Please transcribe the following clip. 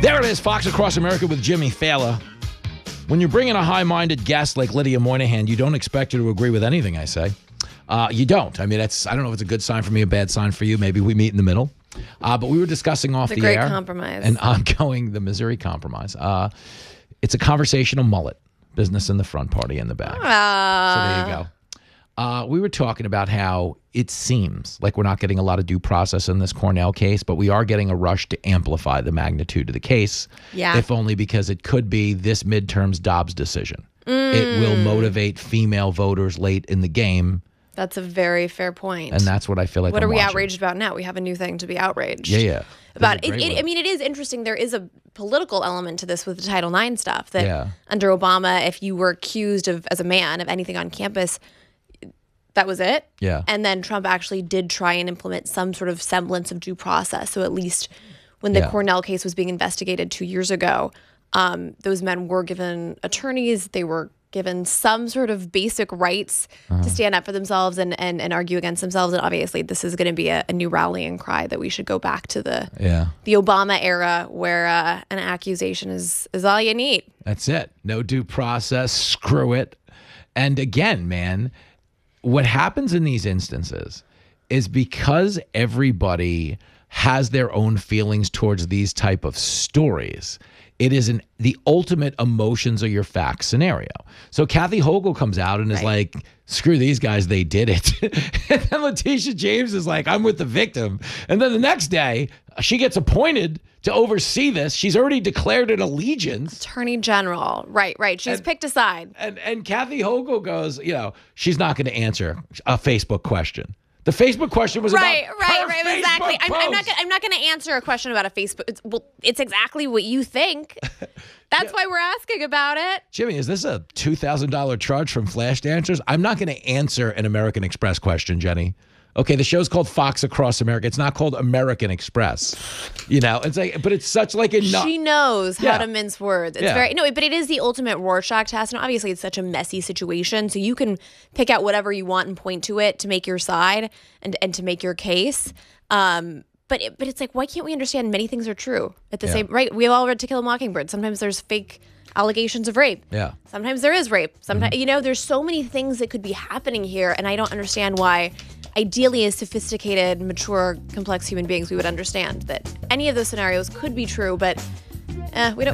There it is, Fox Across America with Jimmy Fallon. When you bring in a high-minded guest like Lydia Moynihan, you don't expect her to agree with anything I say. You don't. I mean, I don't know if it's a good sign for me, a bad sign for you. Maybe we meet in the middle. But we were discussing off the air. The Great Compromise. And ongoing, the Missouri Compromise. It's a conversational mullet. Business in the front, party in the back. So there you go. We were talking about how it seems like we're not getting a lot of due process in this Cornell case, but we are getting a rush to amplify the magnitude of the case. Yeah. If only because it could be this midterm's Dobbs decision. It will motivate female voters late in the game. That's a very fair point. And that's what I feel like What I'm are we watching. outraged about now? We have a new thing to be outraged. Yeah. About it, I mean, it is interesting. There is a political element to this with the Title IX stuff. That under Obama, if you were accused of, as a man, of anything on campus, that was it. Yeah. And then Trump actually did try and implement some sort of semblance of due process. So at least when the Cornell case was being investigated 2 years ago, those men were given attorneys. They were given some sort of basic rights to stand up for themselves and argue against themselves. And obviously, this is going to be a new rallying cry that we should go back to the Obama era where an accusation is all you need. That's it. No due process. Screw it. And again, man, what happens in these instances is because everybody has their own feelings towards these type of stories, it is the ultimate emotions are your facts scenario. So Kathy Hochul comes out and is like, screw these guys, they did it. And then Letitia James is like, I'm with the victim. And then the next day, she gets appointed to oversee this. She's already declared an allegiance. Attorney General. Right. She's picked a side. And Kathy Hochul goes, she's not going to answer a Facebook question. The Facebook question was right, Facebook exactly. post. I'm not going to answer a question about a Facebook. It's exactly what you think. That's why we're asking about it. Jimmy, is this a $2,000 charge from Flash Dancers? I'm not going to answer an American Express question, Jenny. Okay, the show's called Fox Across America. It's not called American Express. It's like, but it's such like a. She knows how to mince words. It's but it is the ultimate Rorschach test. And obviously, it's such a messy situation. So you can pick out whatever you want and point to it to make your side and to make your case. But it's like, why can't we understand many things are true at the same right? We all read To Kill a Mockingbird. Sometimes there's fake allegations of rape. Yeah. Sometimes there is rape. Sometimes there's so many things that could be happening here, and I don't understand why. Ideally, as sophisticated, mature, complex human beings, we would understand that any of those scenarios could be true, but we don't.